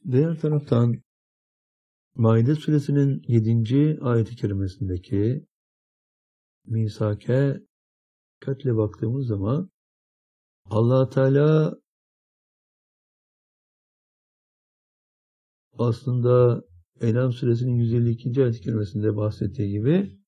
Diğer taraftan Maide suresinin 7. ayet-i kerimesindeki misake dikkatle baktığımız zaman Allah Teala aslında En'am suresinin 152. ayet-i kerimesinde bahsettiği gibi